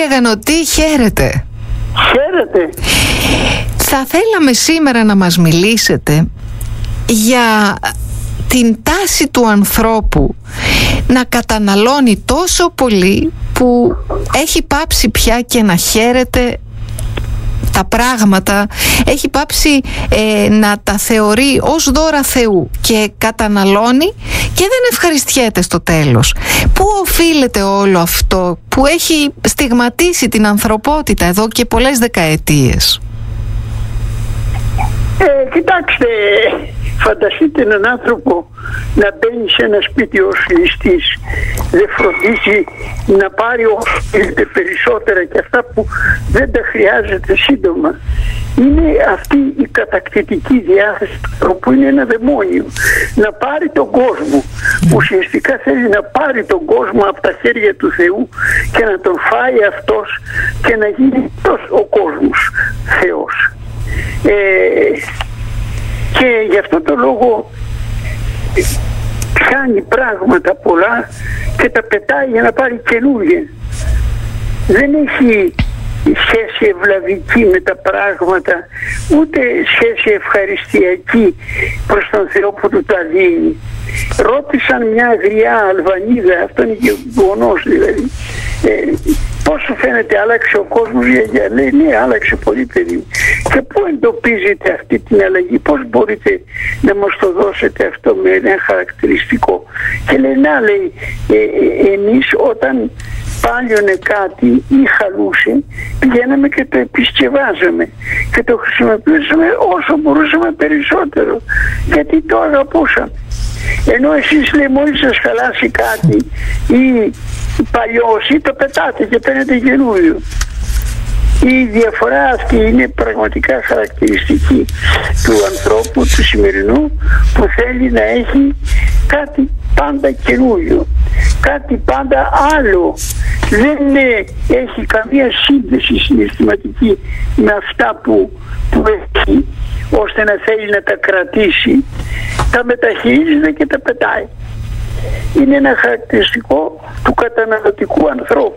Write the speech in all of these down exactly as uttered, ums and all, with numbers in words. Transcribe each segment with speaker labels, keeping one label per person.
Speaker 1: Κύριε Γανωτή, χαίρετε.
Speaker 2: Χαίρετε.
Speaker 1: Θα θέλαμε σήμερα να μας μιλήσετε για την τάση του ανθρώπου να καταναλώνει τόσο πολύ που έχει πάψει πια και να χαίρεται τα πράγματα, έχει πάψει ε, να τα θεωρεί ως δώρα Θεού και καταναλώνει και δεν ευχαριστιέται στο τέλος. Πού οφείλεται όλο αυτό που έχει στιγματίσει την ανθρωπότητα εδώ και πολλές δεκαετίες?
Speaker 2: Ε, κοιτάξτε, φανταστείτε έναν άνθρωπο να μπαίνει σε ένα σπίτι ως ληστής, δεν φροντίζει να πάρει όσο περισσότερα και αυτά που δεν τα χρειάζεται σύντομα. Είναι αυτή η κατακτητική διάθεση που είναι ένα δαιμόνιο. Να πάρει τον κόσμο. Ουσιαστικά θέλει να πάρει τον κόσμο από τα χέρια του Θεού και να τον φάει αυτός και να γίνει αυτός ο κόσμος Θεός. Ε, και γι' αυτό το λόγο πιάνει πράγματα πολλά και τα πετάει για να πάρει καινούργια. Δεν έχει σχέση ευλαβική με τα πράγματα, ούτε σχέση ευχαριστιακή προς τον Θεό που του τα δίνει. Ρώτησαν μια γριά Αλβανίδα, αυτό είναι γεγονός δηλαδή, ε, πώς σου φαίνεται άλλαξε ο κόσμος? Για, λέει, ναι, άλλαξε πολύ, παιδί. Και πού εντοπίζετε αυτή την αλλαγή? Πώς μπορείτε να μας το δώσετε αυτό με ένα χαρακτηριστικό? Και λέει, να, λέει, ε, ε, εμείς όταν πάλιωνε κάτι ή χαλούσε, πηγαίναμε και το επισκευάζαμε και το χρησιμοποιούσαμε όσο μπορούσαμε περισσότερο, γιατί το αγαπούσαμε. Ενώ εσείς, λέει, μόλις σας χαλάσει κάτι ή παλιός ή το πετάτε και παίρνετε καινούριο. Η διαφορά αυτή είναι πραγματικά χαρακτηριστική του ανθρώπου του σημερινού, που θέλει να έχει κάτι πάντα καινούριο, κάτι πάντα άλλο. Δεν είναι, έχει καμία σύνδεση συναισθηματική με αυτά που, που έχει, ώστε να θέλει να τα κρατήσει. Τα μεταχειρίζεται και τα πετάει. Είναι ένα χαρακτηριστικό του καταναλωτικού ανθρώπου.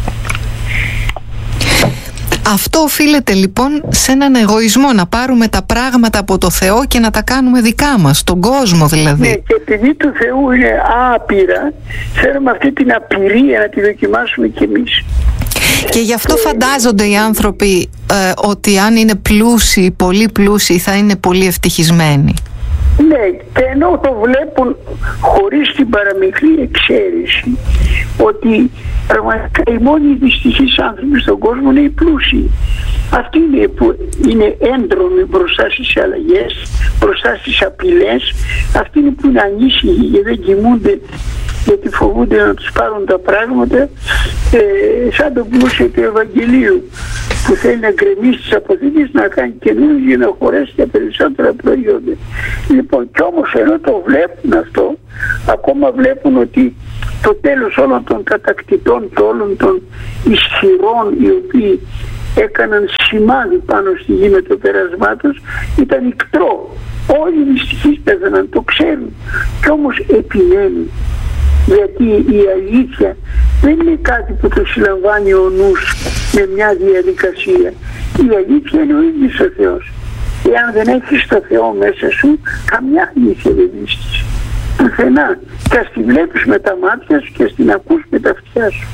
Speaker 1: Αυτό οφείλεται λοιπόν σε έναν εγωισμό, να πάρουμε τα πράγματα από το Θεό και να τα κάνουμε δικά μας, τον κόσμο δηλαδή.
Speaker 2: Ναι, και επειδή του Θεού είναι άπειρα, θέλουμε αυτή την απειρία να τη δοκιμάσουμε κι εμείς.
Speaker 1: Και γι' αυτό φαντάζονται οι άνθρωποι ε, ότι αν είναι πλούσιοι, πολύ πλούσιοι, θα είναι πολύ ευτυχισμένοι.
Speaker 2: Ναι, και ενώ το βλέπουν χωρίς την παραμικρή εξαίρεση ότι πραγματικά οι μόνοι δυστυχείς άνθρωποι στον κόσμο είναι οι πλούσιοι. Αυτοί είναι που είναι έντρομοι μπροστά στις αλλαγές, μπροστά στις απειλές. Αυτοί είναι που είναι ανήσυχοι και δεν κοιμούνται γιατί φοβούνται να τους πάρουν τα πράγματα, ε, σαν τον πλούσιο του Ευαγγελίου που θέλει να γκρεμίσει τις αποθήκες, να κάνει καινούργιες για να χωρέσει τα περισσότερα προϊόντα. Λοιπόν, κι όμως ενώ το βλέπουν αυτό, ακόμα βλέπουν ότι το τέλος όλων των κατακτητών και όλων των ισχυρών, οι οποίοι έκαναν σημάδι πάνω στη γη με το πέρασμά τους, ήταν ικτρό. Όλοι οι δυστυχείς πέθαναν, το ξέρουν, κι όμως επιμένουν. Γιατί η αλήθεια δεν είναι κάτι που το συλλαμβάνει ο νους με μια διαδικασία. Η αλήθεια είναι ο ίδιος ο Θεός. Εάν δεν έχεις το Θεό μέσα σου, καμιά αλήθεια δεν βρίσκεις. Πουθενά. Και ας τη βλέπεις με τα μάτια σου και ας την ακούς με τα αυτιά σου.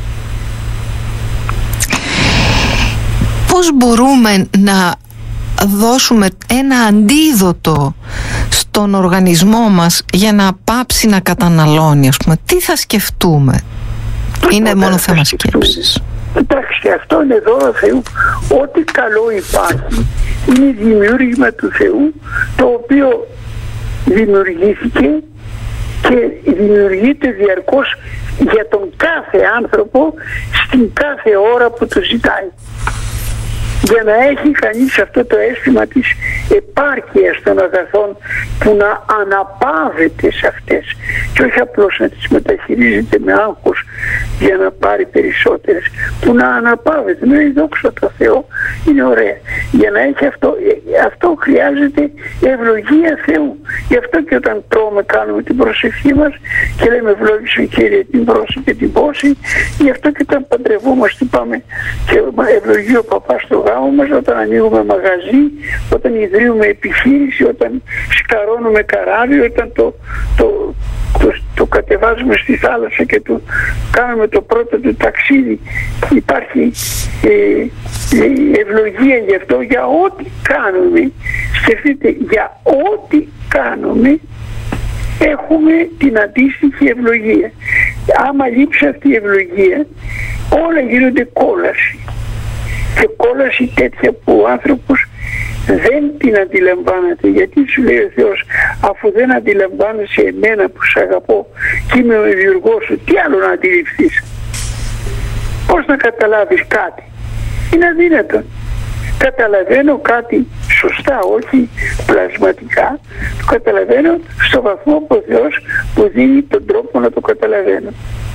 Speaker 1: Πώς μπορούμε να δώσουμε ένα αντίδοτο στον οργανισμό μας για να πάψει να καταναλώνει, ας πούμε? Τι θα σκεφτούμε? Είναι μόνο θέμα σκέψης.
Speaker 2: Κοιτάξτε, αυτό είναι δώρο Θεού. Ό,τι καλό υπάρχει είναι δημιούργημα του Θεού, το οποίο δημιουργήθηκε και δημιουργείται διαρκώς για τον κάθε άνθρωπο στην κάθε ώρα που το ζητάει. για να έχει κανείς αυτό το αίσθημα της επάρκειας των αγαθών, που να αναπαύεται σε αυτές και όχι απλώς να τις μεταχειρίζεται με άγχος για να πάρει περισσότερες, που να αναπαύεται. Ναι, δόξα τω Θεώ, είναι ωραία. Για να έχει αυτό, αυτό χρειάζεται ευλογία Θεού. Γι' αυτό και όταν τρώμε κάνουμε την προσευχή μας και λέμε ευλόγησον Κύριε την πρόση και την πόση. Γι' αυτό και όταν παντρευόμαστε πάμε και ευλογεί ο παπάς στο γάμο μας, όταν ανοίγουμε μαγαζί, όταν ιδρύουμε επιχείρηση, όταν σκαρώνουμε καράβι, όταν το, το, το, το κατεβάζουμε στη θάλασσα και το κάνουμε το πρώτο του ταξίδι. Υπάρχει ε, ε, ευλογία γι' αυτό, για ό,τι κάνουμε. Σκεφτείτε, για ό,τι κάνουμε έχουμε την αντίστοιχη ευλογία. Άμα λείψει αυτή η ευλογία, όλα γίνονται κόλαση. Και κόλαση τέτοια που ο άνθρωπος δεν την αντιλαμβάνεται. Γιατί σου λέει ο Θεός, αφού δεν αντιλαμβάνεσαι εμένα που σ' αγαπώ και είμαι ο δημιουργός σου, τι άλλο να αντιληφθείς? Πώς να καταλάβεις κάτι? Είναι αδύνατο. Καταλαβαίνω κάτι σωστά, όχι πλασματικά. Το καταλαβαίνω στο βαθμό που ο Θεός που δίνει τον τρόπο να το καταλαβαίνω.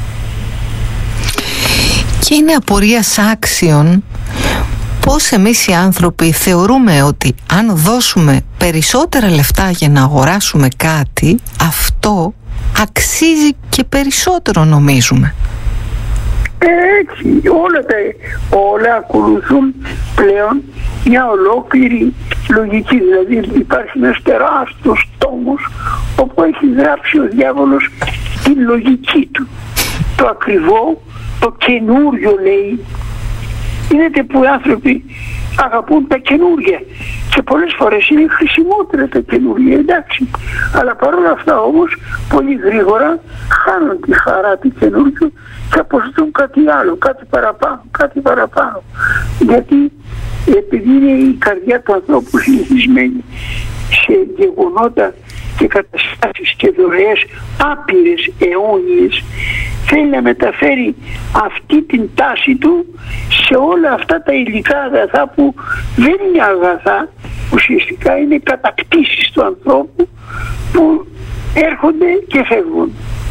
Speaker 1: Και είναι απορίας άξιων πώς εμείς οι άνθρωποι θεωρούμε ότι αν δώσουμε περισσότερα λεφτά για να αγοράσουμε κάτι, αυτό αξίζει και περισσότερο, νομίζουμε.
Speaker 2: Έτσι, όλα τα όλα ακολουθούν πλέον μια ολόκληρη λογική. Δηλαδή υπάρχει ένας τεράστιος τόμος όπου έχει γράψει ο διάβολος την λογική του. Το ακριβό, το καινούριο λέει. Είδατε που οι άνθρωποι αγαπούν τα καινούργια και πολλές φορές είναι χρησιμότερα τα καινούργια, εντάξει, αλλά παρόλα αυτά όμως πολύ γρήγορα χάνουν τη χαρά του καινούργιου και αποζητούν κάτι άλλο, κάτι παραπάνω, κάτι παραπάνω, γιατί επειδή είναι η καρδιά του ανθρώπου συνηθισμένη σε γεγονότα και καταστάσεις και δωρεές άπειρες, αιώνιες, θέλει να μεταφέρει αυτή την τάση του σε όλα αυτά τα υλικά αγαθά που δεν είναι αγαθά, ουσιαστικά είναι κατακτήσεις του ανθρώπου που έρχονται και φεύγουν.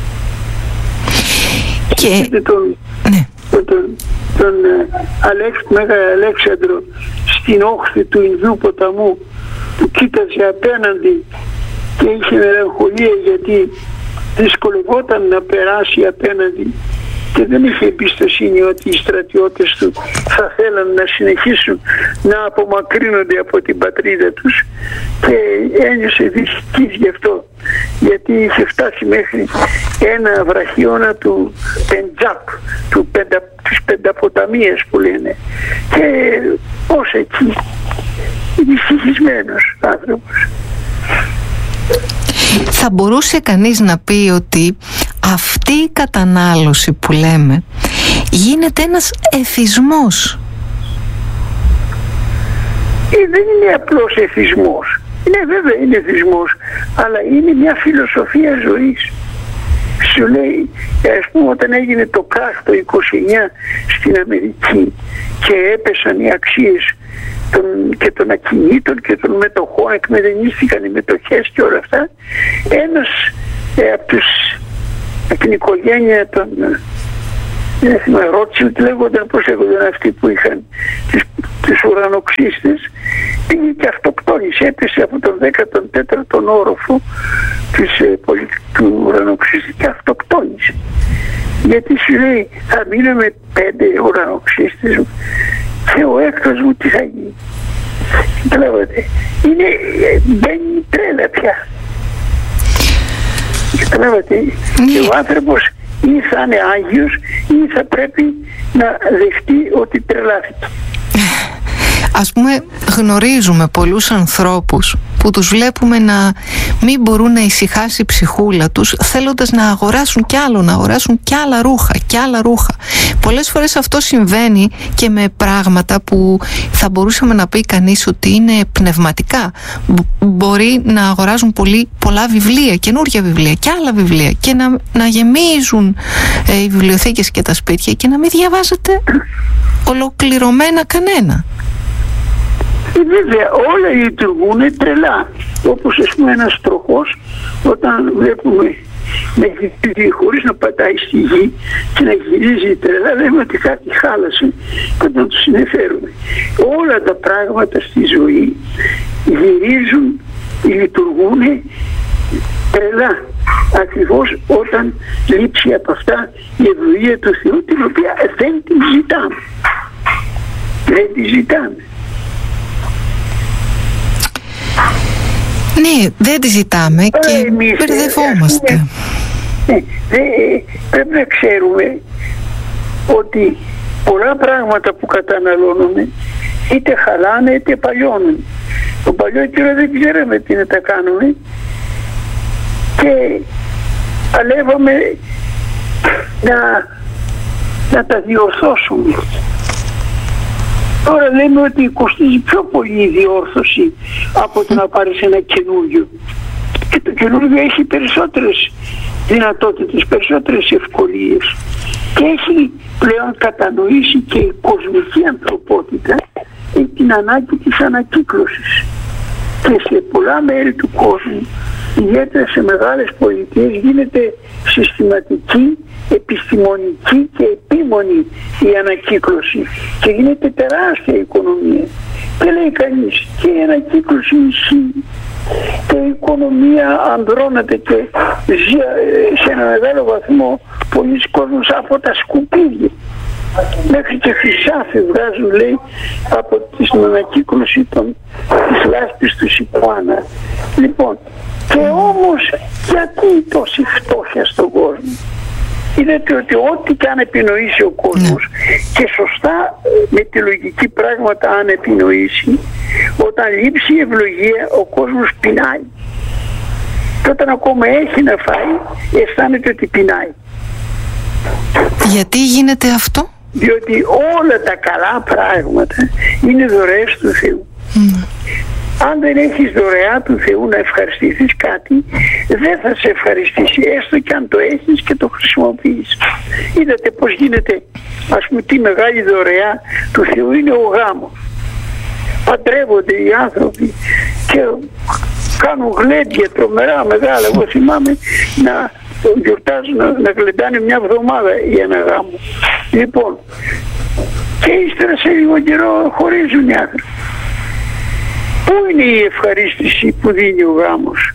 Speaker 2: Και τον, ναι. τον, τον, τον Αλέξ, Μέγα Αλέξανδρο στην όχθη του Ινδού ποταμού που κοίταζε απέναντι και είχε μελαγχολία γιατί δυσκολευόταν να περάσει απέναντι και δεν είχε εμπιστοσύνη ότι οι στρατιώτες του θα θέλαν να συνεχίσουν να απομακρύνονται από την πατρίδα τους, και ένιωσε δυστυχής γι' αυτό, γιατί είχε φτάσει μέχρι ένα βραχιώνα του Πεντζάπ, του πεντα, της Πενταποταμίας που λένε, και ως εκεί δυστυχισμένος άνθρωπος.
Speaker 1: Θα μπορούσε κανείς να πει ότι αυτή η κατανάλωση που λέμε γίνεται ένας εθισμός.
Speaker 2: Ε, δεν είναι απλώς εθισμός. Είναι βέβαια είναι εθισμός, αλλά είναι μια φιλοσοφία ζωής. Σου λέει, ας πούμε, όταν έγινε το κράχ το είκοσι εννιά στην Αμερική και έπεσαν οι αξίες των, και των ακινήτων και των μετοχών, εκμεδενίστηκαν οι μετοχές και όλα αυτά, ένας ε, από, τους, από την οικογένεια των Ρότσιλντ, λέγονταν, πώς λέγονταν αυτοί που είχαν τις, τις ουρανοξύστες, πήγε και αυτοκτόνησε, έπεσε από τον δέκατο τέταρτο όροφο της, ε, του ουρανοξύστη και αυτοκτόνησε. Γιατί σου λέει, θα μείνω με πέντε ουρανοξύστες και ο έκτος μου τι θα γίνει? Καταλάβατε, είναι, μπαίνει τρέλα πια. Καταλάβατε, και ο άνθρωπος ή θα είναι Άγιος ή θα πρέπει να δεχτεί ότι τρελάθηκε.
Speaker 1: Ας πούμε, γνωρίζουμε πολλούς ανθρώπους που τους βλέπουμε να μην μπορούν να ησυχάσει η ψυχούλα τους, θέλοντας να αγοράσουν κι άλλο, να αγοράσουν κι άλλα ρούχα, κι άλλα ρούχα. Πολλές φορές αυτό συμβαίνει και με πράγματα που θα μπορούσαμε να πει κανείς ότι είναι πνευματικά. Μπορεί να αγοράζουν πολύ, πολλά βιβλία, καινούργια βιβλία και άλλα βιβλία, και να, να γεμίζουν ε, οι βιβλιοθήκες και τα σπίτια και να μην διαβάζετε ολοκληρωμένα κανένα.
Speaker 2: Βέβαια όλα λειτουργούν τρελά, όπως ας πούμε ένας τροχός όταν βλέπουμε να γυρίζει χωρίς να πατάει στη γη και να γυρίζει τρελά, λέμε ότι κάτι χάλασε και να του συνεφέρουμε. Όλα τα πράγματα στη ζωή γυρίζουν, λειτουργούν τρελά, ακριβώς όταν λείψει από αυτά η ευλογία του Θεού, την οποία δεν την ζητάμε. Δεν τη ζητάμε.
Speaker 1: Ναι, δεν τη ζητάμε και εμείς μπερδευόμαστε.
Speaker 2: Ε, ε, ε, πρέπει να ξέρουμε ότι πολλά πράγματα που καταναλώνουμε είτε χαλάνε είτε παλιώνουν. Το παλιό καιρό δεν ξέραμε τι να τα κάνουμε και παλεύαμε να, να τα διορθώσουμε. Τώρα λέμε ότι κοστίζει πιο πολύ η διόρθωση από το να πάρεις ένα καινούριο. Και το καινούριο έχει περισσότερες δυνατότητες, περισσότερες ευκολίες. Και έχει πλέον κατανοήσει και η κοσμική ανθρωπότητα την ανάγκη της ανακύκλωσης. Και σε πολλά μέρη του κόσμου, ιδιαίτερα σε μεγάλες πολιτείες, γίνεται συστηματική, επιστημονική και επίμονη η ανακύκλωση και γίνεται τεράστια οικονομία. Και λέει κανείς, και η ανακύκλωση ισχύει και η οικονομία ανδρώνεται και ζει σε ένα μεγάλο βαθμό πολλοί κόσμος από τα σκουπίδια. Μέχρι και χρυσάφι βγάζουν, λέει, από την ανακύκλωση των, της λάσπης του Σιπουάνα. Λοιπόν, και όμως γιατί τόση φτώχεια στον κόσμο? Είδατε ότι ό,τι και αν επινοήσει ο κόσμος και σωστά με τη λογική πράγματα αν επινοήσει, όταν λείψει η ευλογία ο κόσμος πεινάει. Και όταν ακόμα έχει να φάει αισθάνεται ότι πεινάει.
Speaker 1: Γιατί γίνεται αυτό?
Speaker 2: Διότι όλα τα καλά πράγματα είναι δωρεές του Θεού. Mm. Αν δεν έχεις δωρεά του Θεού να ευχαριστηθείς κάτι, δεν θα σε ευχαριστήσει, έστω και αν το έχεις και το χρησιμοποιείς. Είδατε πως γίνεται, ας πούμε, τι μεγάλη δωρεά του Θεού είναι ο γάμος. Παντρεύονται οι άνθρωποι και κάνουν γλέντια τρομερά μεγάλα. Εγώ θυμάμαι να γιορτάζουν, να, να γλεντάνε μια εβδομάδα για ένα γάμο. Λοιπόν, και ύστερα σε λίγο καιρό χωρίζουν οι άνθρωποι. Πού είναι η ευχαρίστηση που δίνει ο γάμος?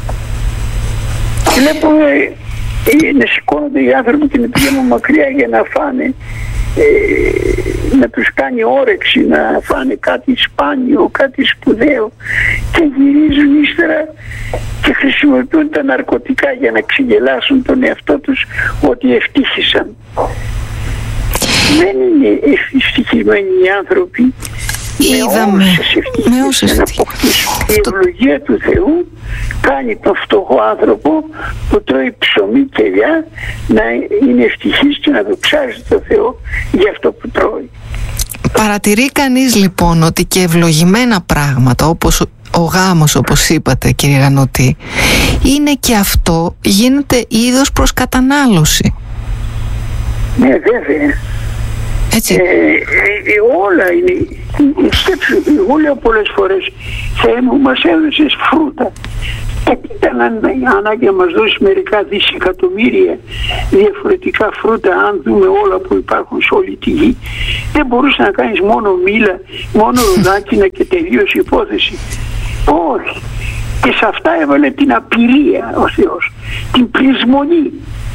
Speaker 2: Βλέπουμε να σηκώνονται οι άνθρωποι και να πηγαίνουν μακριά για να φάνε, ε, να τους κάνει όρεξη να φάνε κάτι σπάνιο, κάτι σπουδαίο, και γυρίζουν ύστερα και χρησιμοποιούν τα ναρκωτικά για να ξεγελάσουν τον εαυτό τους ότι ευτύχησαν. Δεν είναι ευτυχισμένοι οι άνθρωποι.
Speaker 1: Είδαμε με όσες
Speaker 2: η ευλογία του Θεού κάνει τον φτωχό άνθρωπο που τρώει ψωμί και ελιά να είναι ευτυχής και να δοξάζει τον Θεό για αυτό που τρώει.
Speaker 1: Παρατηρεί κανείς λοιπόν ότι και ευλογημένα πράγματα όπως ο γάμος, όπως είπατε κύριε Γανωτή, είναι και αυτό γίνεται είδος προς κατανάλωση?
Speaker 2: Ναι, βέβαια.
Speaker 1: Έτσι.
Speaker 2: Ε, ε, όλα είναι. Σκέψου, εγώ λέω πολλές φορές, Θεέ μου, μας έδωσες φρούτα. Γιατί ήταν ανάγκη να μας δώσει μερικά δισεκατομμύρια διαφορετικά φρούτα, αν δούμε όλα που υπάρχουν σε όλη τη γη? Δεν μπορούσε να κάνεις μόνο μήλα, μόνο ρουδάκινα και τελείωσε η υπόθεση? Όχι. Και σε αυτά έβαλε την απειρία ο Θεός, την πλεισμονή.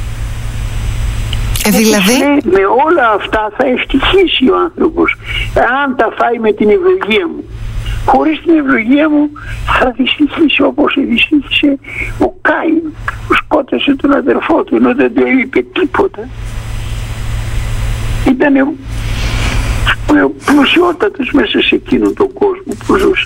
Speaker 1: Ε, δηλαδή...
Speaker 2: με όλα αυτά θα ευτυχήσει ο άνθρωπος αν τα φάει με την ευλογία μου. Χωρίς την ευλογία μου θα δυστυχήσει όπως δυστύχησε ο Κάιν που σκότωσε τον αδερφό του ενώ δεν του έλειπε τίποτα. Ήταν πλουσιότατος μέσα σε εκείνον τον κόσμο που ζούσε.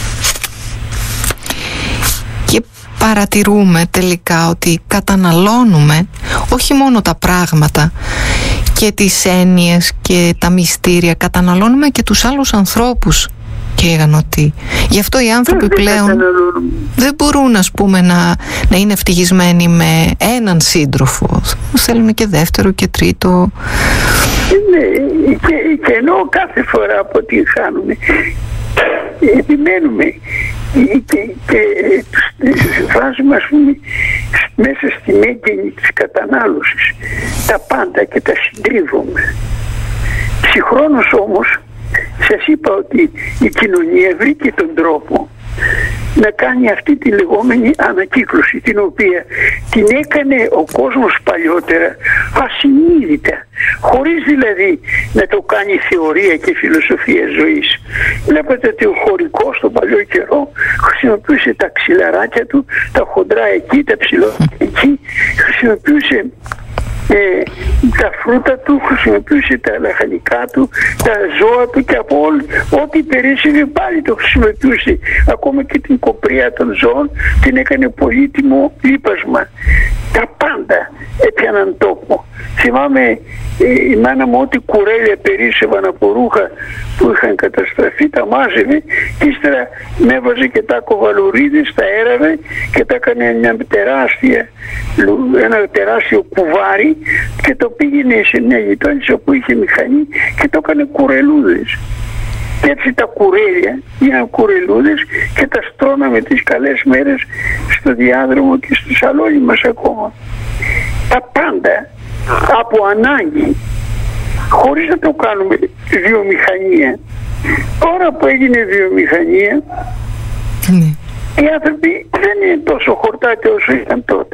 Speaker 1: Και παρατηρούμε τελικά ότι καταναλώνουμε όχι μόνο τα πράγματα και τις έννοιες και τα μυστήρια, καταναλώνουμε και τους άλλους ανθρώπους, κύριε Γανωτή. Γι' αυτό οι άνθρωποι πλέον δεν μπορούν, ας πούμε, να, να είναι ευτυχισμένοι με έναν σύντροφο. Θέλουν και δεύτερο και τρίτο.
Speaker 2: Ναι, και, και ενώ κάθε φορά αποτυγχάνουμε επιμένουμε και, και βάζουμε, ας πούμε, μέσα στη μέγενη της κατανάλωσης τα πάντα και τα συντρίβουμε. Συγχρόνως όμως σας είπα ότι η κοινωνία βρήκε τον τρόπο να κάνει αυτή τη λεγόμενη ανακύκλωση, την οποία την έκανε ο κόσμος παλιότερα ασυνείδητα, χωρίς δηλαδή να το κάνει θεωρία και φιλοσοφία ζωής. Βλέπετε ότι ο χωρικός στον παλιό καιρό χρησιμοποιούσε τα ξυλαράκια του, τα χοντρά εκεί, τα ψηλά εκεί, χρησιμοποιούσε Ε, τα φρούτα του, χρησιμοποιούσε τα λαχανικά του, τα ζώα του και από όλο, ό,τι περίσσευε πάλι το χρησιμοποιούσε. Ακόμα και την κοπρία των ζώων την έκανε πολύτιμο λίπασμα. Τα πάντα έπιαναν τόπο. Θυμάμαι ε, η μάνα μου ό,τι κουρέλια περίσσευαν από ρούχα που είχαν καταστραφεί τα μάζευε και ύστερα με έβαζε και τα κοβαλουρίδες, τα έραβε και τα έκανε μια τεράστια, ένα τεράστιο κουβάρι και το πήγαινε σε μια γειτόνισσα που είχε μηχανή και το έκανε κουρελούδες. Και έτσι τα κουρέλια γίναν κουρελούδες και τα στρώναμε τις καλές μέρες στο διάδρομο και στο σαλόνι μας ακόμα. Τα πάντα από ανάγκη, χωρίς να το κάνουμε βιομηχανία. Τώρα που έγινε βιομηχανία, mm. οι άνθρωποι δεν είναι τόσο χορτάτοι όσο ήταν τότε.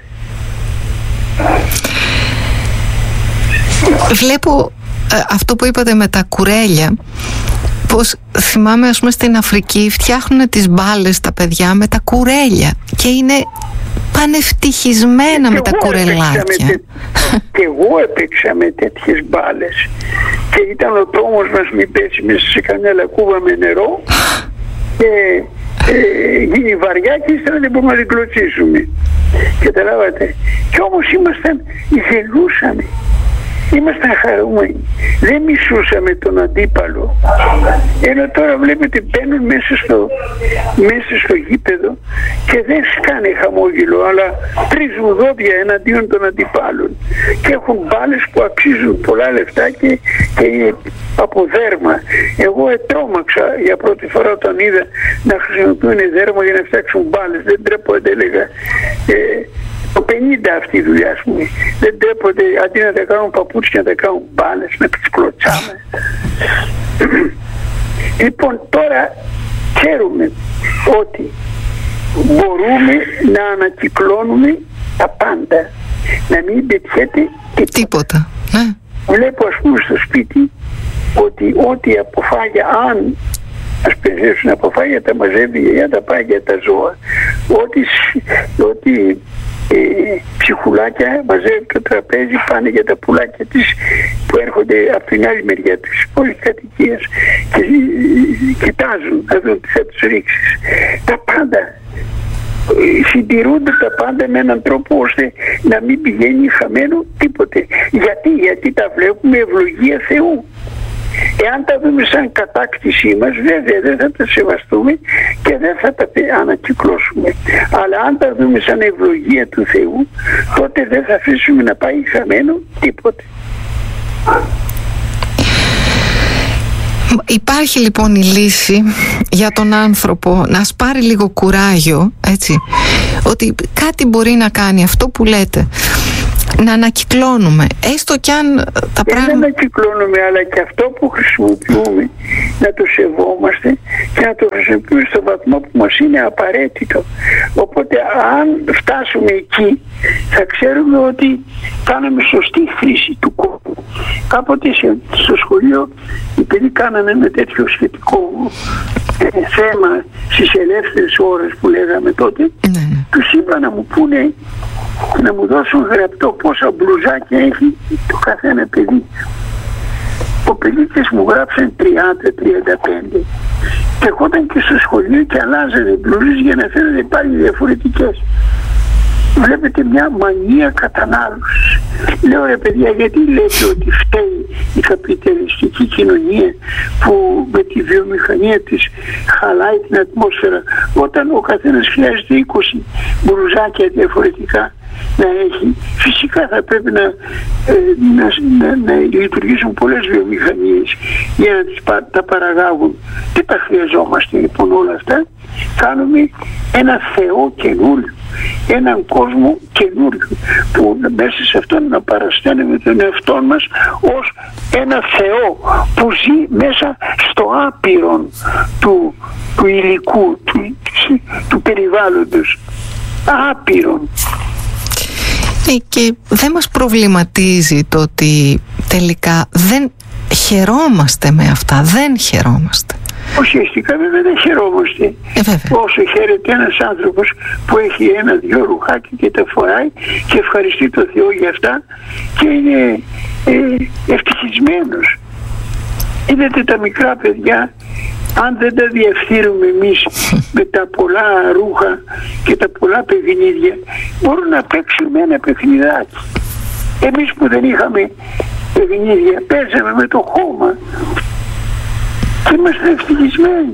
Speaker 1: Βλέπω ε, αυτό που είπατε με τα κουρέλια, πως θυμάμαι, ας πούμε, στην Αφρική φτιάχνουν τις μπάλες τα παιδιά με τα κουρέλια και είναι πανευτυχισμένα με τα κουρελάκια.
Speaker 2: Και εγώ έπαιξα με τέτοιες μπάλες και ήταν ο τρόμος μας μην πέσει μέσα σε καμιά λακκούβα με νερό και ε, γίνει βαριά και ύστερα δεν μπορούμε να την κλωτσίσουμε. Καταλάβατε. Και όμως ήμασταν, γελούσαμε. Ήμασταν χαρούμενοι. Δεν μισούσαμε τον αντίπαλο. Ενώ τώρα βλέπετε μπαίνουν μέσα στο, μέσα στο γήπεδο και δεν σκάνε χαμόγελο, αλλά τρίζουν δόντια εναντίον των αντιπάλων. Και έχουν μπάλες που αξίζουν πολλά λεφτά και, και είναι από δέρμα. Εγώ ετρώμαξα για πρώτη φορά όταν είδα να χρησιμοποιούν δέρμα για να φτιάξουν μπάλες. Δεν τρέπονται, έλεγα. Ε, το πενήντα αυτή η δουλειά, ας πούμε. Δεν τρέπονται, αντί να τα κάνουν παπούτσια, να τα κάνουν μπάλες, να τις κλωτσάμε. Λοιπόν, τώρα ξέρουμε ότι μπορούμε να ανακυκλώνουμε τα πάντα. Να μην πετιέται τίποτα.
Speaker 1: Τίποτα. Ναι.
Speaker 2: Βλέπω, ας πούμε, στο σπίτι ότι ό,τι αποφάγια, αν ας πενθέσουν αποφάγια, τα μαζεύει για τα πάει για τα ζώα. Ό,τι, ό,τι ε, ψυχουλάκια μαζεύει το τραπέζι, πάνε για τα πουλάκια της που έρχονται από την άλλη μεριά της πολυκατοικίας και ε, κοιτάζουν να δουν τι θα τους ρίξεις. Τα πάντα συντηρούνται τα πάντα με έναν τρόπο ώστε να μην πηγαίνει χαμένο τίποτε. Γιατί, γιατί τα βλέπουμε ευλογία Θεού. Εάν τα δούμε σαν κατάκτησή μας, βέβαια δεν θα τα σεβαστούμε και δεν θα τα ανακυκλώσουμε. Αλλά αν τα δούμε σαν ευλογία του Θεού, τότε δεν θα αφήσουμε να πάει χαμένο τίποτε.
Speaker 1: Υπάρχει λοιπόν η λύση για τον άνθρωπο να σπάρει λίγο κουράγιο, έτσι, ότι κάτι μπορεί να κάνει, αυτό που λέτε, να ανακυκλώνουμε, έστω κι αν τα πράγματα...
Speaker 2: Δεν ανακυκλώνουμε, αλλά και αυτό που χρησιμοποιούμε να το σεβόμαστε και να το χρησιμοποιούμε στο βαθμό που μας είναι απαραίτητο. Οπότε αν φτάσουμε εκεί θα ξέρουμε ότι κάναμε σωστή χρήση του κόσμου. Κάποτε στο σχολείο, επειδή κάναμε ένα τέτοιο σχετικό ε, θέμα στις ελεύθερες ώρες που λέγαμε τότε, ναι. τους είπα να μου πούνε, να μου δώσουν γραπτό πόσα μπλουζάκια έχει το καθένα παιδί. Ο παιδίτες μου γράψαν τριάντα με τριάντα πέντε και ερχόταν και στο σχολείο και αλλάζανε μπλουζίες για να φαίνονται πάλι διαφορετικές. Βλέπετε μια μανία κατανάλωσης. Λέω, ρε παιδιά, γιατί λέτε ότι φταίει η καπιταλιστική κοινωνία που με τη βιομηχανία της χαλάει την ατμόσφαιρα, όταν ο καθένας χρειάζεται είκοσι μπλουζάκια διαφορετικά να έχει. Φυσικά θα πρέπει να, να, να, να λειτουργήσουν πολλές βιομηχανίες για να τις, τα παραγάγουν. Δεν τα χρειαζόμαστε λοιπόν όλα αυτά. Κάνουμε ένα Θεό καινούριο, έναν κόσμο καινούριο, που μέσα σε αυτόν να παρασταίνουμε τον εαυτό μας ως ένα Θεό που ζει μέσα στο άπειρον του, του υλικού, του, του, του περιβάλλοντος. Άπειρον.
Speaker 1: Και δεν μας προβληματίζει το ότι τελικά δεν χαιρόμαστε με αυτά, δεν χαιρόμαστε.
Speaker 2: Ουσιαστικά βέβαια δεν χαιρόμαστε.
Speaker 1: Ε, βέβαια.
Speaker 2: Όσο χαίρεται ένας άνθρωπος που έχει ένα-δυο ρουχάκια και τα φοράει και ευχαριστεί τον Θεό για αυτά και είναι ε, ευτυχισμένος. Είδατε τα μικρά παιδιά, αν δεν τα διευθύνουμε εμείς με τα πολλά ρούχα και τα πολλά παιχνίδια, μπορούν να παίξουν με ένα παιχνιδάκι. Εμείς που δεν είχαμε παιχνίδια, παίζαμε με το χώμα και είμαστε ευτυχισμένοι.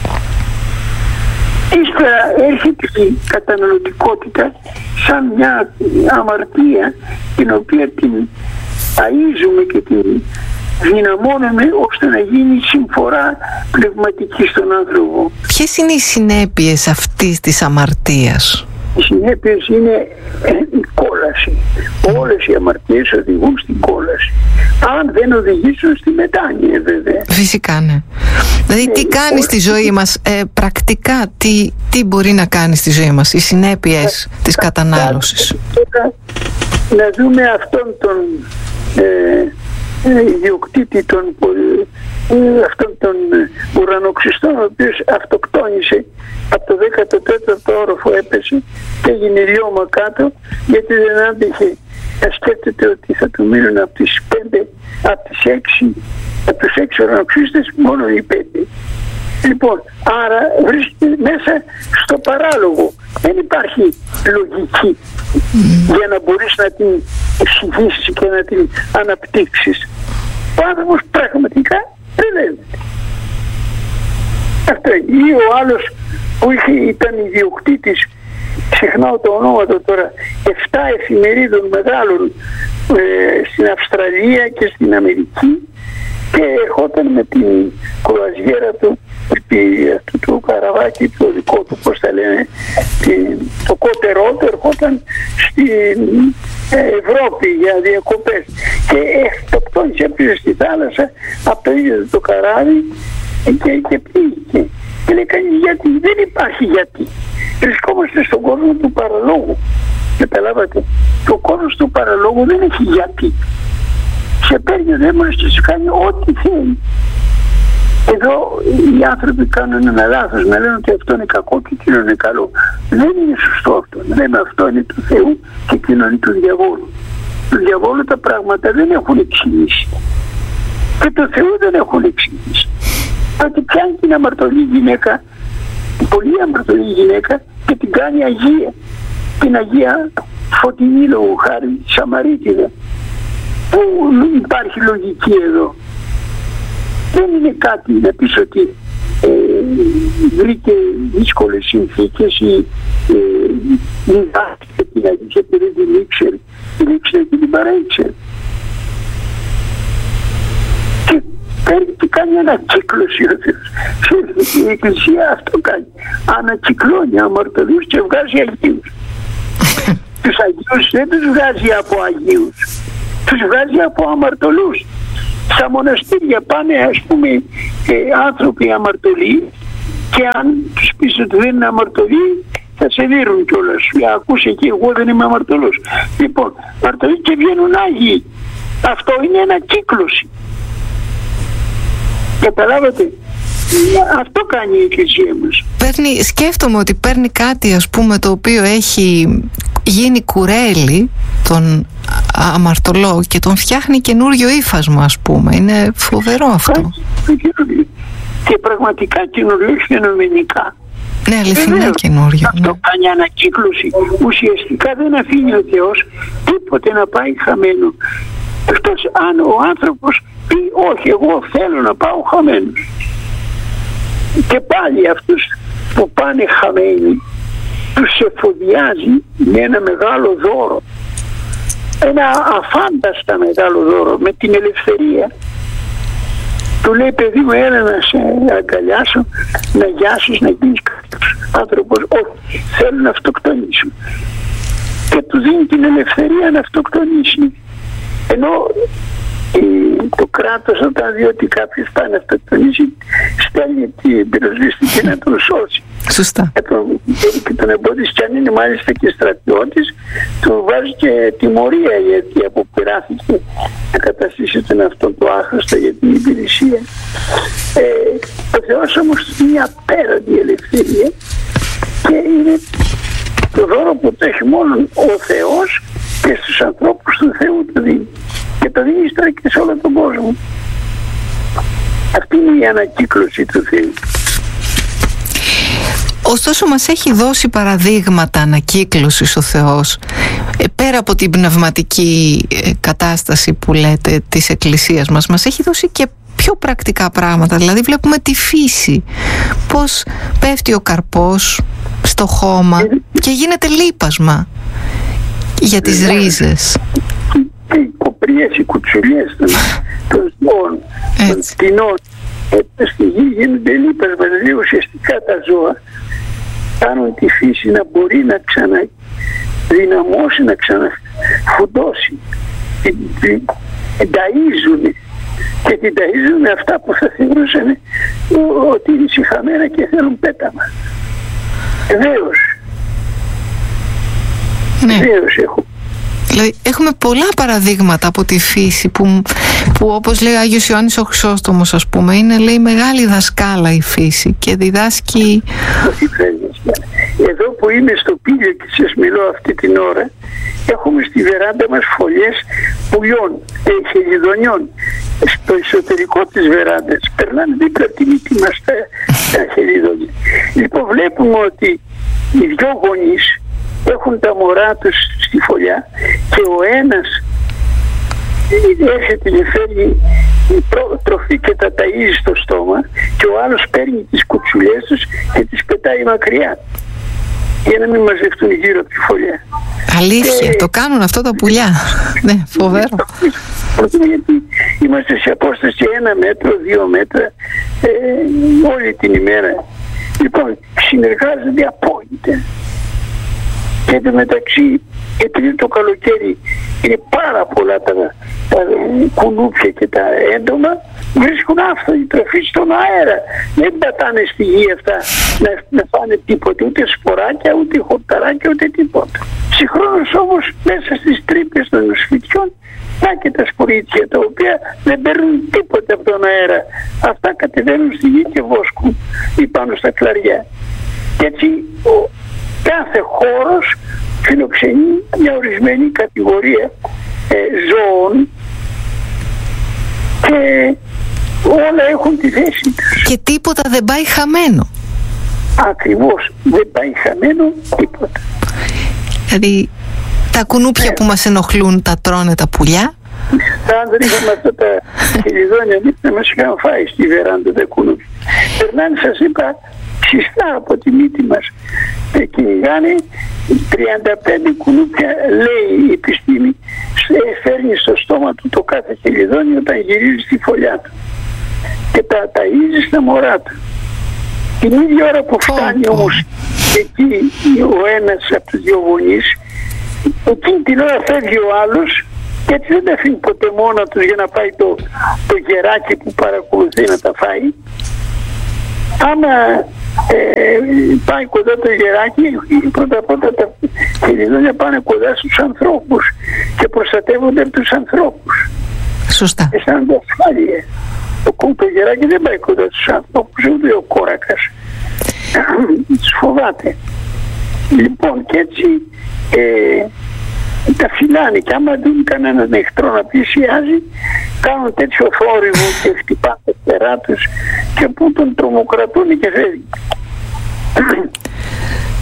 Speaker 2: Ύστερα έρχεται η καταναλωτικότητα σαν μια αμαρτία την οποία την ταΐζουμε και την δυναμώνουμε ώστε να γίνει συμφορά πνευματική στον άνθρωπο.
Speaker 1: Ποιες είναι οι συνέπειες αυτής της αμαρτίας?
Speaker 2: Οι συνέπειες είναι η κόλαση. Όλες οι αμαρτίες οδηγούν στην κόλαση. Αν δεν οδηγήσουν στη μετάνοια βέβαια.
Speaker 1: Φυσικά ναι. Δηλαδή τι κάνει στη ζωή μας ε, πρακτικά, τι, τι μπορεί να κάνει στη ζωή μας, οι συνέπειες της κατανάλωσης.
Speaker 2: Να δούμε αυτόν τον ε, ιδιοκτήτη των, ε, αυτόν τον ουρανοξυστών, ο οποίος αυτοκτόνησε από το δέκατο τέταρτο όροφο, έπεσε και έγινε λιώμα κάτω γιατί δεν άντεχε να σκέφτεται ότι θα του μείνουν από τις πέντε, από τις έξι, από τους έξι ουρανοξύστες μόνο οι πέντε. Λοιπόν, άρα βρίσκεται μέσα στο παράλογο. Δεν υπάρχει λογική mm. για να μπορείς να την εξηγήσεις και να την αναπτύξεις. Ο άνθρωπος πραγματικά τρελαίνεται. Αυτό. Ή ο άλλος που είχε, ήταν ιδιοκτήτης, ξεχνάω το ονόματο τώρα, εφτά εφημερίδων μεγάλων ε, στην Αυστραλία και στην Αμερική, και ερχόταν με την κουραζιέρα του, του, του καραβάκι το δικό του, πώς τα λένε, την, το κότερό του, ερχόταν στην Ευρώπη για διακοπές και αυτοκτόνησε, έπαιζε στη θάλασσα από το ίδιο το καράβι και, και πήγε. Και λέει κανείς γιατί? Δεν υπάρχει γιατί. Βρισκόμαστε στον κόσμο του παραλόγου. Καταλάβατε, το κόσμος του παραλόγου δεν έχει γιατί. Σε παίρνει ο δαίμονας και σου κάνει ό,τι θέλει. Εδώ οι άνθρωποι κάνουν ένα λάθος, να λένε ότι αυτό είναι κακό και εκείνο είναι καλό. Δεν είναι σωστό αυτό. Λέμε αυτό είναι του Θεού και εκείνο είναι του διαβόλου. Του διαβόλου τα πράγματα δεν έχουν εξηγήσει. Και του Θεού δεν έχουν εξηγήσει. Ότι πιάνει την αμαρτωλή γυναίκα, την πολύ αμαρτωλή γυναίκα, και την κάνει Αγία. Την Αγία Φωτεινή λόγου χάρη Σαμαρίτιδα. Πού υπάρχει λογική εδώ? Δεν είναι κάτι να πεις ότι ε, βρήκε δύσκολες συνθήκες ή διδάσκεται την Αγία και δεν την ήξερε. Την ήξερε και την παραήξερε. Και παίρνει και κάνει ανακύκλωση ο Θεός. Η Εκκλησία αυτό κάνει. Ανακυκλώνει αμαρτωλούς και βγάζει Αγίους. Τους Αγίους δεν τους βγάζει από Αγίους. Τους βγάζει από αμαρτωλούς. Στα μοναστήρια πάνε, ας πούμε, ε, άνθρωποι αμαρτωλοί, και αν τους πεις ότι δεν είναι αμαρτωλοί θα σε δίνουν κιόλας. Ακούσε εκεί, εγώ δεν είμαι αμαρτωλός. Λοιπόν, αμαρτωλοί και βγαίνουν Άγιοι. Αυτό είναι ανακύκλωση. Καταλάβατε? Αυτό κάνει η Εκκλησία μας.
Speaker 1: Παίρνει, σκέφτομαι ότι παίρνει κάτι, ας πούμε, το οποίο έχει γίνει κουρέλι, τον αμαρτωλό, και τον φτιάχνει καινούριο ύφασμα, ας πούμε. Είναι φοβερό αυτό.
Speaker 2: Και πραγματικά καινούριο, φαινομενικά.
Speaker 1: Ναι, αληθινά καινούριο.
Speaker 2: Αυτό ναι. Κάνει ανακύκλωση. Ουσιαστικά δεν αφήνει ο Θεός τίποτε να πάει χαμένο. Εκτός αν ο άνθρωπος πει όχι, εγώ θέλω να πάω χαμένος. Και πάλι αυτούς που πάνε χαμένοι τους εφοδιάζει με ένα μεγάλο δώρο, ένα αφάνταστα μεγάλο δώρο, με την ελευθερία. Του λέει, παιδί μου, έλα να σε αγκαλιάσω, να γιάσεις, να γίνεις κάποιος άνθρωπος. Όχι, θέλω να αυτοκτονήσω. Και του δίνει την ελευθερία να αυτοκτονήσει. Ενώ το κράτος, όταν δει ότι κάποιος πάει να αυτοκτονήσει, στέλνει την πυροσβεστική να τον σώσει.
Speaker 1: Σωστά.
Speaker 2: Και τον, και τον εμποδίσει, και αν είναι μάλιστα και στρατιώτης, του βάζει και τιμωρία, γιατί αποπειράθηκε να καταστήσει τον αυτόν το άχρηστο για την υπηρεσία. Ε, ο Θεός όμως είναι μια απέραντη ελευθερία και είναι το δώρο που το έχει μόνο ο Θεός και στους ανθρώπους του Θεού το δίνει. Και το δίνει τώρα και σε όλο τον κόσμο. Αυτή είναι η ανακύκλωση του Θεού.
Speaker 1: Ωστόσο μας έχει δώσει παραδείγματα ανακύκλωσης ο Θεός, ε, πέρα από την πνευματική ε, κατάσταση που λέτε της Εκκλησίας μας, μας έχει δώσει και πιο πρακτικά πράγματα. Δηλαδή βλέπουμε τη φύση, πως πέφτει ο καρπός στο χώμα και γίνεται λίπασμα για τις ρίζες.
Speaker 2: Και οι κοπρίες, οι κουτσουλιές των ζώων, των κτηνών στη γη γίνονται λίπασμα. Δηλαδή ουσιαστικά τα ζώα κάνουν τη φύση να μπορεί να ξαναδυναμώσει, να ξαναφουντώσει. Την, την, την ταΐζουν και την ταΐζουν με αυτά που θα θεωρούσαν ότι είναι σιχαμένα και θέλουν πέταμα. Βεβαίως.
Speaker 1: Ναι.
Speaker 2: Βεβαίως έχω.
Speaker 1: Δηλαδή, έχουμε πολλά παραδείγματα από τη φύση που, που όπως λέει ο Άγιος Ιωάννης ο Χρυσόστομος, ας πούμε, είναι, λέει, μεγάλη δασκάλα η φύση και διδάσκει.
Speaker 2: Εδώ που είμαι στο Πήλιο και σας μιλώ αυτή την ώρα, έχουμε στη βεράντα μας φωλιές πουλιών και χελιδονιών στο εσωτερικό της βεράντας. Περνάνε δίπλα τη μύτη μας τα, τα χελιδονιά. Λοιπόν, βλέπουμε ότι οι δυο γονείς έχουν τα μωρά τους στη φωλιά και ο ένας έρχεται και φέρνει τροφή και τα ταΐζει στο στόμα και ο άλλος παίρνει τις κουτσουλιές τους και τις πετάει μακριά για να μην μαζευτούν γύρω από τη φωλιά.
Speaker 1: Αλήθεια, και το κάνουν αυτό τα πουλιά. Ναι, φοβερό.
Speaker 2: Γιατί είμαστε σε απόσταση ένα μέτρο, δύο μέτρα ε, όλη την ημέρα. Λοιπόν, συνεργάζονται απόλυτα. Και εν τω μεταξύ, επειδή το καλοκαίρι είναι πάρα πολλά τα, τα κουνούπια και τα έντομα, βρίσκουν άφθονη τροφή στον αέρα. Δεν πατάνε στη γη αυτά να, να φάνε τίποτα, ούτε σποράκια, ούτε χορταράκια, ούτε τίποτα. Συγχρόνως όμως μέσα στις τρύπες των σπιτιών να και τα σπορίτια, τα οποία δεν παίρνουν τίποτα από τον αέρα. Αυτά κατεβαίνουν στη γη και βόσκουν ή πάνω στα κλαριά. Και έτσι ο, κάθε χώρος φιλοξενεί μια ορισμένη κατηγορία ε, ζώων και όλα έχουν τη θέση τους.
Speaker 1: Και τίποτα δεν πάει χαμένο.
Speaker 2: Ακριβώς, δεν πάει χαμένο τίποτα.
Speaker 1: Δηλαδή τα κουνούπια yeah. που μας ενοχλούν τα τρώνε τα πουλιά.
Speaker 2: Αν δεν είχαμε αυτά τα χελιδόνια να μας είχαν φάει στη βεράντα τα κουνούπια. Περνάνε, σας είπα, ξιστά από τη μύτη μας και κυνηγάνε τριάντα πέντε κουνούπια, λέει η επιστήμη, φέρνει στο στόμα του το κάθε χελιδόνι όταν γυρίζει στη φωλιά του και τα ταΐζει στα μωρά του. Την ίδια ώρα που φτάνει oh, όμως εκεί ο ένας από τους δύο γονείς, εκείνη την ώρα φεύγει ο άλλος και έτσι δεν τα αφήνει ποτέ μόνα τους για να πάει το, το γεράκι που παρακολουθεί να τα φάει. Άμα ε, πάει κοντά το γεράκι, πρώτα απ' όλα τα χελιδόνια πάνε κοντά στους ανθρώπους και προστατεύονται από τους ανθρώπους.
Speaker 1: Σωστά.
Speaker 2: Αισθάνονται ασφάλεια. Το, το γεράκι δεν πάει κοντά στους ανθρώπους, ούτε ο κόρακας. Τους φοβάται. Λοιπόν, και έτσι ε, τα φυλάνε και άμα δουν κανέναν εχθρό να πλησιάζει, κάνουν τέτοιο θόρυβο και χτυπάνε τα φτερά τους και που τον τρομοκρατούν και φεύγει.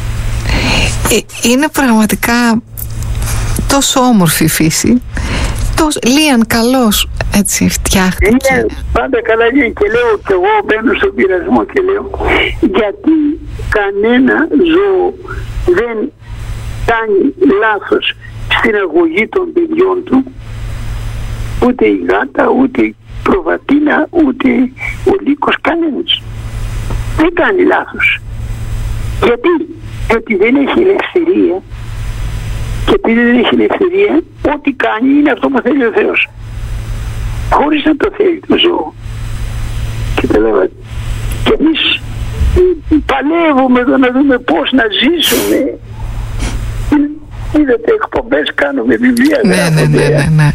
Speaker 1: Ε, είναι πραγματικά τόσο όμορφη η φύση Τόσο, Λίαν, καλώς έτσι φτιάχτηκε.
Speaker 2: Λίαν, πάντα καλά Λίαν, και λέω και εγώ μπαίνω στον πειρασμό και λέω γιατί κανένα ζώο δεν κάνει λάθος στην αγωγή των παιδιών του, ούτε η γάτα, ούτε η προβατίνα, ούτε ο λύκος, κανένας δεν κάνει λάθος. Γιατί? Γιατί δεν έχει ελευθερία, και επειδή δεν έχει ελευθερία, ό,τι κάνει είναι αυτό που θέλει ο Θεός, χωρίς να το θέλει το ζώο. Καταλάβατε? Και εμείς παλεύουμε εδώ να δούμε πώς να ζήσουμε. Είδατε, εκπομπές κάνουμε, βιβλία
Speaker 1: ναι, ναι, ναι, ναι, ναι.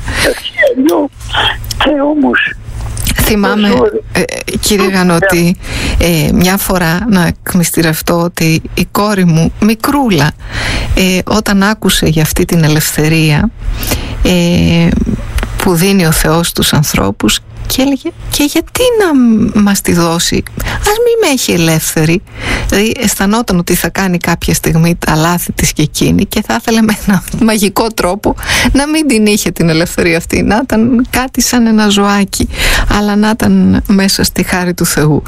Speaker 2: Και όμως
Speaker 1: θυμάμαι, ε, κύριε Γανώτη, ε, μια φορά να εκμυστηρευτώ ότι η κόρη μου, μικρούλα, ε, όταν άκουσε για αυτή την ελευθερία ε, που δίνει ο Θεός στους ανθρώπους, και έλεγε, και γιατί να μας τη δώσει, ας μην με έχει ελεύθερη. Δηλαδή αισθανόταν ότι θα κάνει κάποια στιγμή τα λάθη της και εκείνη, και θα ήθελε με ένα μαγικό τρόπο να μην την είχε την ελευθερία αυτή, να ήταν κάτι σαν ένα ζωάκι, αλλά να ήταν μέσα στη χάρη του Θεού.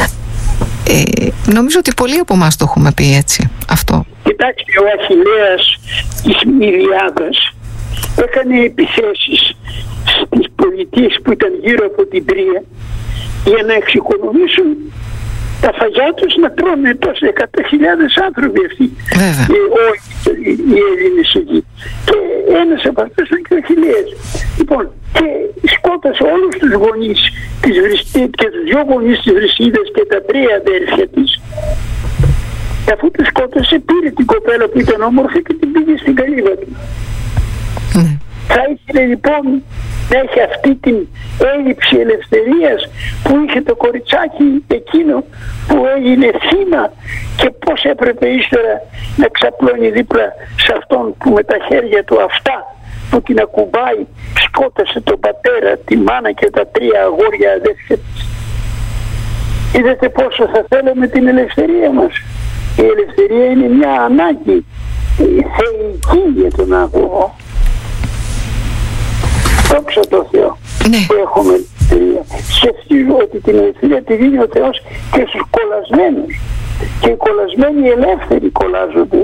Speaker 1: ε, Νομίζω ότι πολλοί από εμάς το έχουμε πει έτσι αυτό.
Speaker 2: Κοιτάξτε, ο Αχιλλέας της Μυριάδας έκανε επιθέσεις στις πολιτείες που ήταν γύρω από την Τρία για να εξοικονομήσουν τα φαγιά τους, να τρώνε τόσες εκατό χιλιάδες άνθρωποι αυτοί, ε, όλοι οι Έλληνες εκεί. Και ένας από αυτούς ήταν και ο Αχιλλέας. Λοιπόν, και σκότωσε όλους τους γονείς της Βρυσίδας και τους δυο γονείς της Βρυσίδας και τα τρία αδέρφια της. Και αφού τους σκότωσε, πήρε την κοπέλα που ήταν όμορφη και την πήγε στην καλύβα του. Mm. Θα ήθελε λοιπόν να έχει αυτή την έλλειψη ελευθερίας που είχε το κοριτσάκι εκείνο που έγινε θύμα, και πώς έπρεπε ύστερα να ξαπλώνει δίπλα σε αυτόν που με τα χέρια του αυτά που την ακουμπάει σκότωσε τον πατέρα, τη μάνα και τα τρία αγόρια αδέρφια της. Είδατε πόσο θα θέλαμε την ελευθερία μας. Η ελευθερία είναι μια ανάγκη θεϊκή για τον άνθρωπο. Δόξα τω Θεώ, ναι, που έχουμε ελευθερία. Σκεφτίζω ότι την ελευθερία τη δίνει ο Θεός και στους κολλασμένους, και οι κολλασμένοι ελεύθεροι κολλάζονται.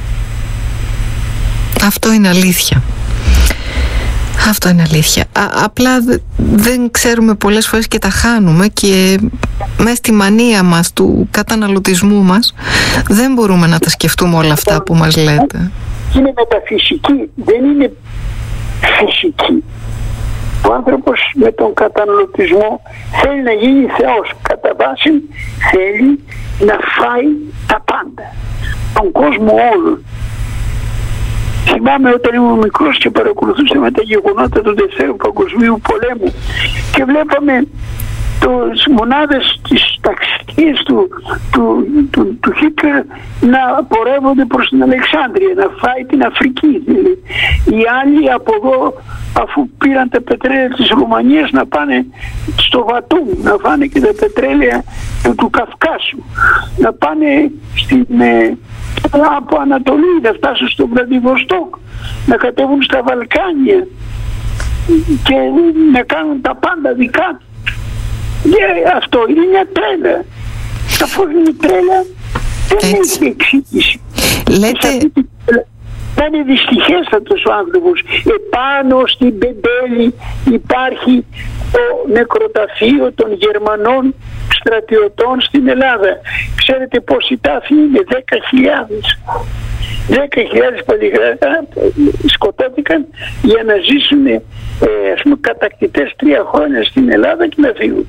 Speaker 1: Αυτό είναι αλήθεια. Αυτό είναι αλήθεια. Α, απλά δε, δεν ξέρουμε πολλές φορές και τα χάνουμε, και μέσα στη μανία μας του καταναλωτισμού μας δεν μπορούμε να τα σκεφτούμε όλα αυτά που μας λέτε.
Speaker 2: Είναι μεταφυσική, δεν είναι φυσική. Ο άνθρωπος με τον καταναλωτισμό θέλει να γίνει Θεός. Κατά βάση θέλει να φάει τα πάντα, τον κόσμο όλο. Θυμάμαι όταν ήμουν μικρός και παρακολουθούσαμε τα γεγονότα του Δευτέρου Παγκοσμίου Πολέμου και βλέπαμε τις μονάδες της ταξικής του, του, του, του Χίτλερ να πορεύονται προς την Αλεξάνδρεια, να φάει την Αφρική. Οι άλλοι από εδώ, αφού πήραν τα πετρέλαια της Ρουμανίας, να πάνε στο Βατούμ, να φάνε και τα πετρέλαια του, του Καυκάσου, να πάνε στην, ε, από Ανατολή, να φτάσουν στο Βλαδιβοστόκ, να κατέβουν στα Βαλκάνια και να κάνουν τα πάντα δικά του. Και αυτό είναι μια τρέλα. Αφού είναι τρέλα, δεν έχει εξήγηση.
Speaker 1: Λέτε...
Speaker 2: Θα είναι δυστυχέστατος ο άνθρωπος. Επάνω στην Πεντέλη υπάρχει το νεκροταφείο των Γερμανών στρατιωτών στην Ελλάδα. Ξέρετε πόσοι τάφοι είναι? Δέκα χιλιάδες. Δέκα χιλιάδες παλιγράδια σκοτώθηκαν για να ζήσουν ε, ας πούμε κατακτητές τρία χρόνια στην Ελλάδα και να φύγουν.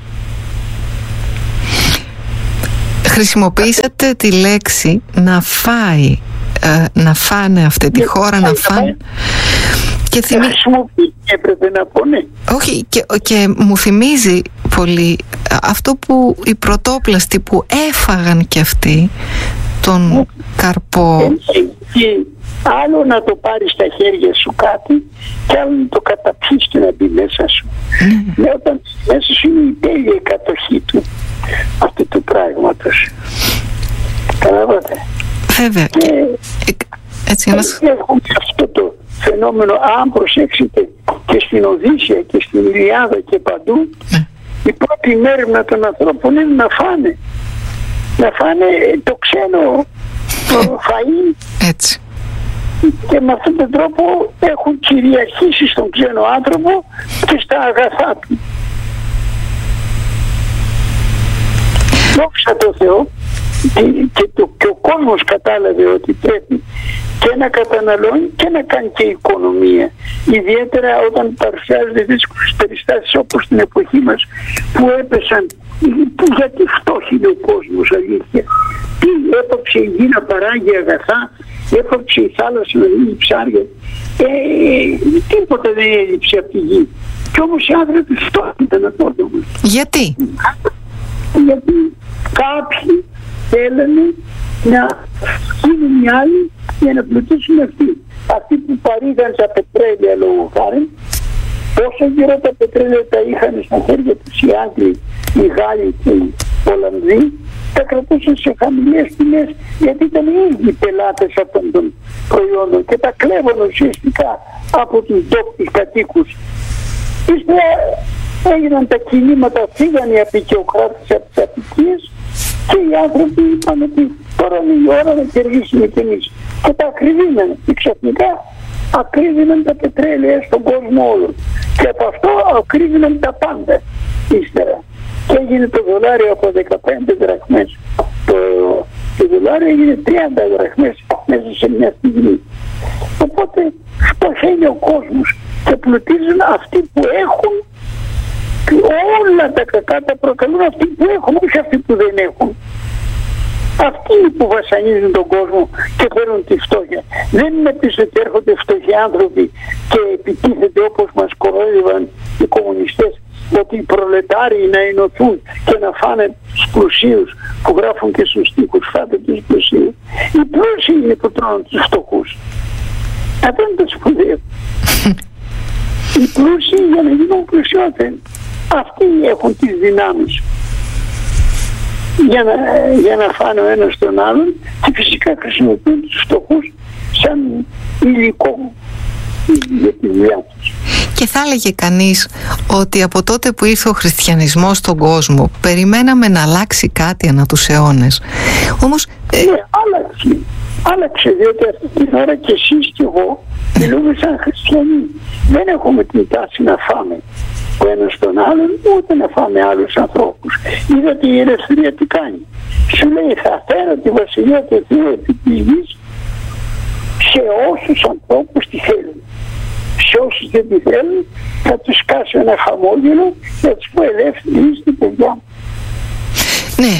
Speaker 1: Χρησιμοποιήσατε τη λέξη να φάει, ε, να φάνε αυτή τη χώρα, να φάνε. Και θυμί...
Speaker 2: έπρεπε να πω, ναι.
Speaker 1: Όχι, και, και μου θυμίζει πολύ αυτό που οι πρωτόπλαστοι που έφαγαν και αυτοί τον καρπό.
Speaker 2: Και άλλο να το πάρεις στα χέρια σου κάτι και άλλο να το καταπιείς και να μπει μέσα σου. Mm. Ναι, όταν μέσα σου είναι η τέλεια κατοχή του αυτού του πράγματος. Καταλάβατε.
Speaker 1: Βέβαια.
Speaker 2: Και,
Speaker 1: και, έτσι, ένας...
Speaker 2: έχουμε αυτό το φαινόμενο, αν προσέξετε και στην Οδύσσεια και στην Ιλιάδα και παντού, η πρώτη μέρημνα των ανθρώπων είναι να φάνε. Να φάνε το ξένο το φαΐ.
Speaker 1: Έτσι.
Speaker 2: Και με αυτόν τον τρόπο έχουν κυριαρχήσει στον ξένο άνθρωπο και στα αγαθά του. Δόξα τω Θεώ, και, το, και ο κόσμος κατάλαβε ότι πρέπει και να καταναλώνει και να κάνει και οικονομία. Ιδιαίτερα όταν παρουσιάζονται δύσκολες περιστάσεις όπως στην εποχή μας που έπεσαν, που γιατί φτώχινε ο κόσμος αλήθεια. Τι έπαψε η γη να παράγει αγαθά, έπαψε η θάλασσα να δίνει ψάρια. Ε, τίποτα δεν έλειψε από τη γη. Κι όμως οι άνθρωποι φτώχινταν απότομα.
Speaker 1: Γιατί?
Speaker 2: Γιατί κάποιοι θέλανε να γίνουν οι άλλοι για να πλουτίσουν αυτοί. Αυτοί που παρήγαν τα πετρέλαια λόγω χάρη, όσο γύρω τα πετρέλαια τα είχαν στα χέρια τους οι Άγγλοι, οι Γάλλοι και οι Ολλανδοί, τα κρατούσαν σε χαμηλές τιμές γιατί ήταν οι ίδιοι πελάτες αυτών των προϊόντων και τα κλέβαν ουσιαστικά από τους ντόπιους κατοίκους. Ύστερα έγιναν τα κινήματα, φύγαν οι απεικιοκράτες από τις απικίες και οι άνθρωποι είπαν ότι τώρα είναι η ώρα να κερδίσουμε κι εμείς. Και τα ακριβήναν και ξαφνικά ακρίβηναν τα πετρέλαια στον κόσμο όλο. Και από αυτό ακρίβηναν τα πάντα ύστερα. Και έγινε το δολάριο από δεκαπέντε δραχμές. Το, το δολάριο έγινε τριάντα δραχμές μέσα σε μια στιγμή. Οπότε φτωχαίνει ο κόσμος και πλουτίζουν αυτοί που έχουν. Και όλα τα κακά τα προκαλούν αυτοί που έχουν, όχι αυτοί που δεν έχουν. Αυτοί που βασανίζουν τον κόσμο και φέρουν τη φτώχεια. Δεν είναι πίσω ότι έρχονται φτωχοί άνθρωποι και επιτίθεται όπως μας κορόιδευαν οι κομμουνιστές ότι οι προλετάριοι να ενωθούν και να φάνε τους πλουσίους που γράφουν και στους τοίχους φάτε τους πλουσίους. Οι πλούσιοι είναι που τρώνε τους φτωχούς. Αυτό είναι το σπουδαίο. Οι πλούσιοι για να γίνουν πλουσιότεροι. Αυτοί έχουν τις δυνάμεις για να, για να φάνε ο ένας τον άλλον και φυσικά χρησιμοποιούν τους φτωχούς σαν υλικό για τη δουλειά τους.
Speaker 1: Και θα έλεγε κανείς ότι από τότε που ήρθε ο χριστιανισμός στον κόσμο περιμέναμε να αλλάξει κάτι ανά τους αιώνες. Όμως...
Speaker 2: Ναι, ε... άλλαξε. Άλλαξε, διότι αυτή την ώρα και εσείς και εγώ μιλούμε σαν χριστιανοί. Δεν έχουμε την τάση να φάμε ο ένας τον άλλον, ούτε να φάμε άλλους ανθρώπους. Είδατε η ελευθερία τι κάνει. Σου λέει θα φέρω τη βασιλεία του Θεού επί της γης σε όσους ανθρώπους τη θέλουν. Σε όσους δεν τη θέλουν θα τους κάσω ένα χαμόγελο και θα τους πω ελεύθεροι είστε παιδιά μου.
Speaker 1: Ναι.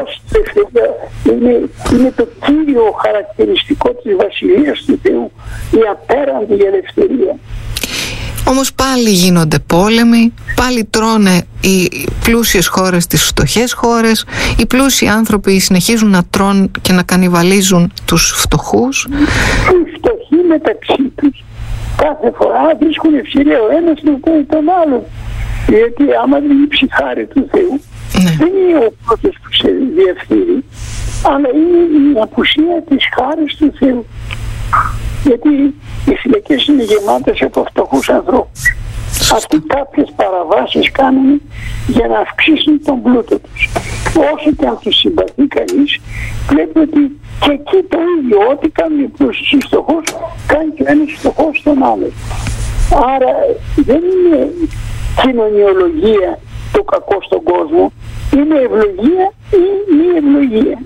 Speaker 2: Είναι, είναι το κύριο χαρακτηριστικό της βασιλείας του Θεού, η απέραντη ελευθερία.
Speaker 1: Όμως πάλι γίνονται πόλεμοι, πάλι τρώνε οι πλούσιες χώρες τις φτωχές χώρες, οι πλούσιοι άνθρωποι συνεχίζουν να τρώνε και να κανιβαλίζουν τους φτωχούς.
Speaker 2: Οι φτωχοί μεταξύ τους κάθε φορά βρίσκουν ευκαιρία ο ένας να κάνει τον άλλον. Γιατί άμα δεν είναι η ψυχάρη του Θεού, ναι, δεν είναι ο πρώτος που σε διευθύνει, αλλά είναι η απουσία της χάρης του Θεού. Γιατί οι φυλακές είναι γεμάτες από φτωχούς ανθρώπους. Αυτοί κάποιες παραβάσεις κάνουν για να αυξήσουν τον πλούτο τους. Όσο και αν τους συμπαθεί κανείς, βλέπει ότι και εκεί το ίδιο, ό,τι κάνουν οι πλούσιοι φτωχούς, κάνει και ένας φτωχός στον άλλον. Άρα δεν είναι κοινωνιολογία το κακό στον κόσμο, είναι ευλογία ή μη ευλογία.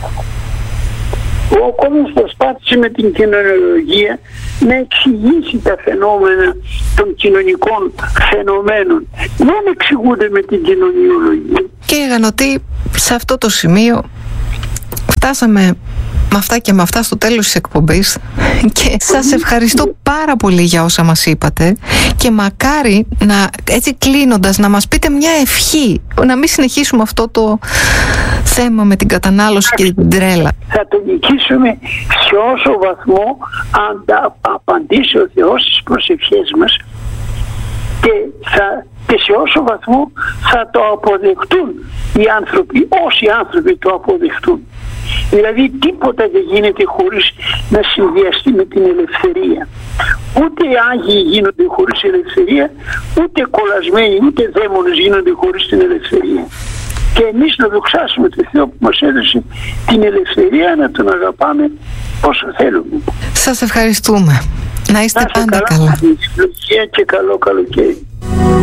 Speaker 2: Ο κόσμος προσπάθησε με την κοινωνιολογία να εξηγήσει τα φαινόμενα των κοινωνικών φαινομένων. Δεν εξηγούνται με την κοινωνιολογία.
Speaker 1: Κύριε Γανωτή, σε αυτό το σημείο φτάσαμε με αυτά και με αυτά στο τέλος της εκπομπής και σας ευχαριστώ πάρα πολύ για όσα μας είπατε και μακάρι να, έτσι κλείνοντας, να μας πείτε μια ευχή, να μην συνεχίσουμε αυτό το θέμα με την κατανάλωση και την τρέλα.
Speaker 2: Θα το νικήσουμε σε όσο βαθμό αν τα απαντήσει ο Θεός στις προσευχές μας και θα και σε όσο βαθμό θα το αποδεχτούν οι άνθρωποι, όσοι άνθρωποι το αποδεχτούν. Δηλαδή τίποτα δεν γίνεται χωρίς να συνδυαστεί με την ελευθερία. Ούτε οι Άγιοι γίνονται χωρίς ελευθερία, ούτε κολλασμένοι, ούτε δαίμονες γίνονται χωρίς την ελευθερία. Και εμείς να δοξάσουμε τον Θεό που μας έδωσε την ελευθερία να τον αγαπάμε όσο θέλουμε.
Speaker 1: Σας ευχαριστούμε. Να είστε
Speaker 2: να
Speaker 1: πάντα
Speaker 2: καλά.
Speaker 1: καλά.
Speaker 2: Και καλό καλοκαίρι.